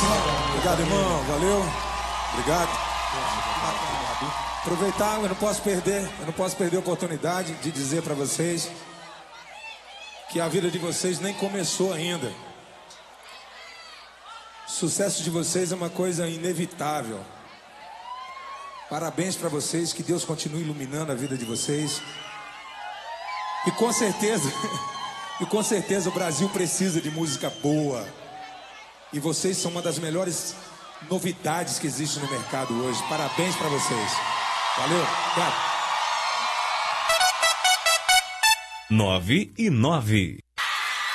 Obrigado, irmão. Valeu. Obrigado. Aproveitar, eu não posso perder a oportunidade de dizer para vocês que a vida de vocês nem começou ainda. O sucesso de vocês é uma coisa inevitável. Parabéns para vocês, que Deus continue iluminando a vida de vocês. E com certeza o Brasil precisa de música boa. E vocês são uma das melhores novidades que existe no mercado hoje. Parabéns para vocês. Valeu. Obrigado. 9 e 9.